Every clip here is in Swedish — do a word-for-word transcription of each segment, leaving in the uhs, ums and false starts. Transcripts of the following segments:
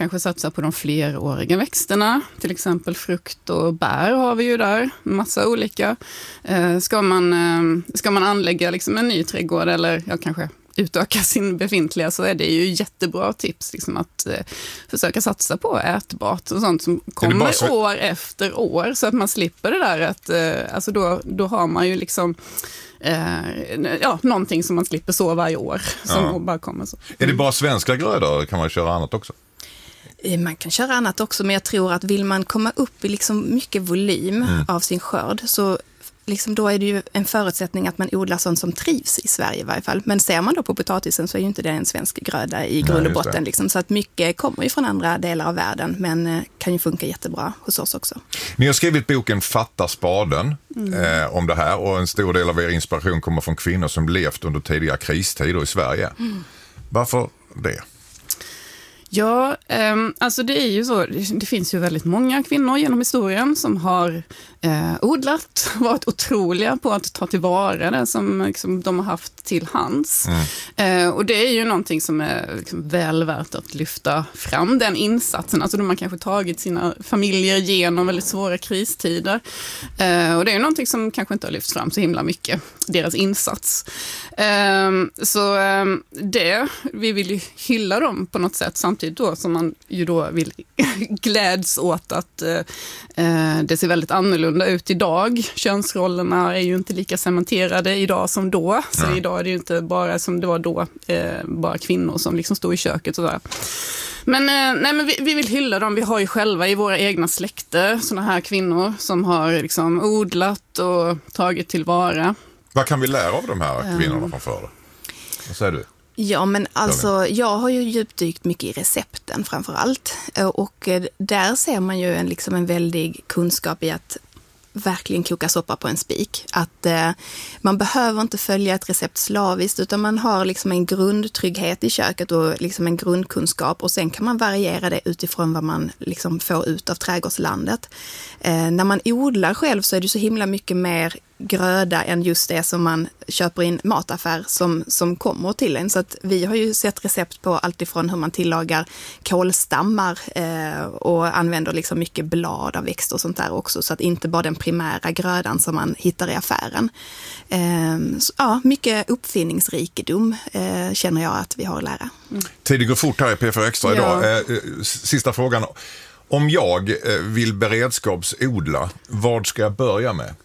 kanske satsa på de fleråriga växterna. Till exempel frukt och bär har vi ju där. Massa olika. Eh, ska man, eh, ska man anlägga liksom en ny trädgård eller ja, kanske utöka sin befintliga, så är det ju jättebra tips liksom, att eh, försöka satsa på ätbart och sånt som kommer så... år efter år, så att man slipper det där att eh, alltså då, då har man ju liksom eh, ja, någonting som man slipper så varje år som ja. bara kommer så. Är det bara svenska grödor, kan man köra annat också? Man kan köra annat också, men jag tror att vill man komma upp i liksom mycket volym mm. av sin skörd, så liksom då är det ju en förutsättning att man odlar sånt som trivs i Sverige i varje fall. Men ser man då på potatisen så är ju inte det en svensk gröda i grund och botten. Liksom. Så att mycket kommer ju från andra delar av världen, men kan ju funka jättebra hos oss också. Ni har skrivit boken Fatta spaden mm. eh, om det här, och en stor del av er inspiration kommer från kvinnor som levt under tidiga kristider i Sverige. Mm. Varför det? Ja, eh, alltså det är ju så, det finns ju väldigt många kvinnor genom historien som har eh, odlat, varit otroliga på att ta tillvara det som liksom, de har haft till hands. Mm. Eh, och det är ju någonting som är liksom, väl värt att lyfta fram, den insatsen. Alltså de har kanske tagit sina familjer genom väldigt svåra kristider. Eh, och det är ju någonting som kanske inte har lyfts fram så himla mycket, deras insats. Eh, så eh, det, vi vill ju hylla dem på något sätt, samtidigt då som man ju då vill gläds åt att eh, det ser väldigt annorlunda ut idag. Könsrollerna är ju inte lika cementerade idag som då. Så mm. idag är det ju inte bara som det var då, eh, bara kvinnor som liksom står i köket och sådär. Men, eh, nej, men vi, vi vill hylla dem. Vi har ju själva i våra egna släkter sådana här kvinnor som har liksom odlat och tagit tillvara. Vad kan vi lära av de här kvinnorna från förr? Vad säger du? Ja, men alltså jag har ju djupdykt mycket i recepten framför allt, och där ser man ju en, liksom en väldig kunskap i att verkligen koka soppa på en spik. Att eh, man behöver inte följa ett recept slaviskt, utan man har liksom en grundtrygghet i köket och liksom en grundkunskap, och sen kan man variera det utifrån vad man liksom får ut av trädgårdslandet. Eh, när man odlar själv så är det så himla mycket mer gröda än just det som man köper in mataffär som, som kommer till en. Så att vi har ju sett recept på allt ifrån hur man tillagar kålstammar eh, och använder liksom mycket blad av växter och sånt där också, så att inte bara den primära grödan som man hittar i affären. Eh, så, ja, mycket uppfinningsrikedom eh, känner jag att vi har att lära. Mm. Tiden går fort här i P fyra Extra idag. Ja. Eh, sista frågan. Om jag eh, vill beredskapsodla, vad ska jag börja med?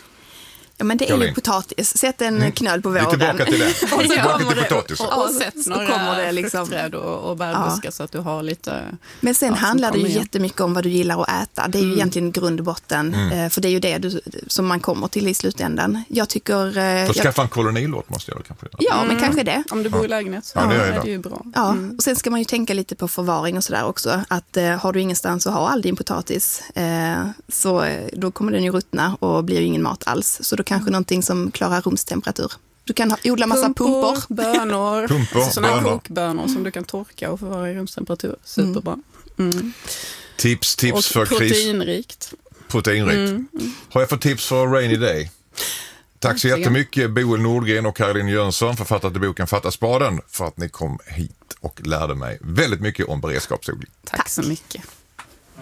Ja, men det är Caroline. Ju potatis. Sätt en mm. knöl på våren. Vi är tillbaka till det. och så tillbaka kommer till potatis. Och, och sätt några kommer det liksom frukträd och, och bärbuskar ja. Så att du har lite... Men sen ja, handlar det ju igen. jättemycket om vad du gillar att äta. Det är mm. ju egentligen grundbotten. Mm. För det är ju det du, som man kommer till i slutändan. Jag tycker... För jag... skaffa en kolonilåt måste jag kanske. Ja, mm. men kanske det. Om du bor i lägenhet så ja, det är, är det ju bra. Ja, mm. och sen ska man ju tänka lite på förvaring och sådär också. Att eh, har du ingenstans att ha all din potatis eh, så då kommer den ju ruttna och blir ju ingen mat alls. Så då kanske någonting som klarar rumstemperatur. Du kan ha, odla massa pumpor. Pumpor, bönor. pumpor, sådana kokbönor som du kan torka och förvara i rumstemperatur. Superbra. Mm. Tips, tips och för kris. proteinrikt. Proteinrikt. Mm. Mm. Har jag fått tips för Rainy Day? Tack så jättemycket Boel Nordgren och Caroline Jönsson, författare till boken Fatta spaden, för att ni kom hit och lärde mig väldigt mycket om beredskapsodling. Tack, Tack så mycket.